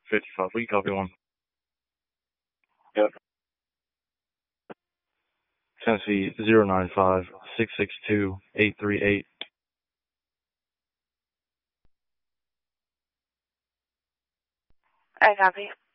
55. We copy one. Yep. Tennessee 095-662-838. I copy.